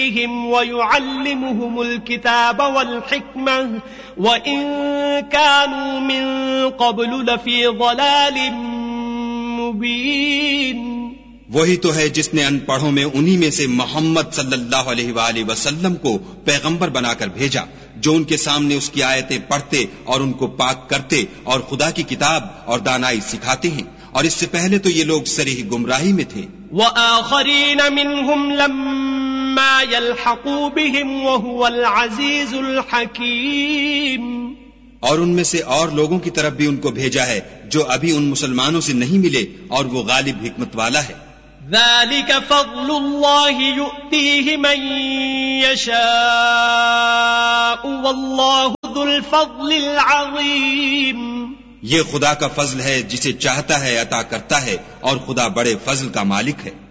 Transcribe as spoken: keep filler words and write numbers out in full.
वयुअल्लिमुहुमुल किताब वल हिकमह व इन कानू मिन क़ब्लु लफ़ी ज़लालिम मुबीन। वही तो है जिसने अनपढ़ों में उन्हीं में से मोहम्मद सल्लल्लाहु अलैहि वसल्लम को पैगंबर बनाकर भेजा, जो उनके सामने उसकी आयतें पढ़ते और उनको पाक करते और खुदा की किताब और दानाई सिखाते हैं। और इससे पहले तो ये लोग सरीह गुमराही में थे। व आखरीन मिनहुम लम्मा यल्हक़ू बिहिम व हुवल अज़ीज़ुल हकीम। और उनमें से और लोगों की तरफ भी उनको भेजा है जो अभी उन मुसलमानों से नहीं मिले, और वो गालिब हिकमत वाला है। ज़ालिक फ़ज़्लुल्लाहि युअतीहि मन यशाअ वल्लाहु ज़ुल फ़ज़्लिल अज़ीम। ये खुदा का फजल है, जिसे चाहता है अता करता है, और खुदा बड़े फजल का मालिक है।